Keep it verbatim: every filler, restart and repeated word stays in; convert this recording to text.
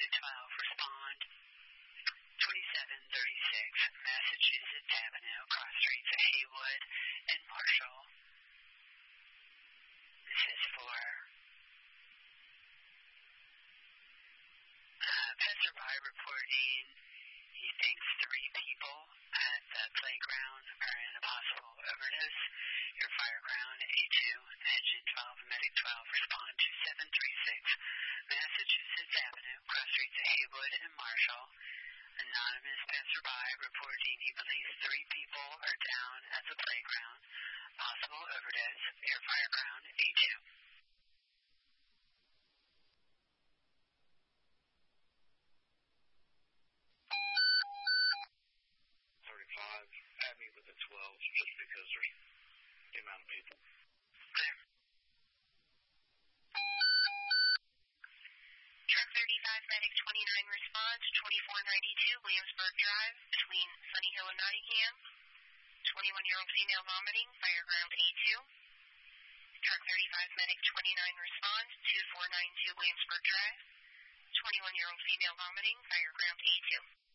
twelve, respond. twenty-seven thirty-six Massachusetts Avenue, cross streets at Haywood and Marshall. This is for uh, passerby reporting. He thinks three people at the playground are in a possible overdose. Your fireground A two, engine twelve, medic twelve, respond to seven three six Massachusetts Avenue, cross streets at Haywood and Marshall. Anonymous passerby reporting he believes three people are down at the playground. Possible overdose. Air fireground A two. thirty-five. Add me with the twelve just because there's the amount of people. Clear. Truck thirty-five, medic twenty-nine, response, twenty-four ninety-two Williamsburg Drive, between Sunny Hill and Nottingham. twenty-one-year-old female vomiting, fireground A two. Truck thirty-five, medic twenty-nine, response, twenty-four ninety-two Williamsburg Drive. twenty-one-year-old female vomiting, fireground A two.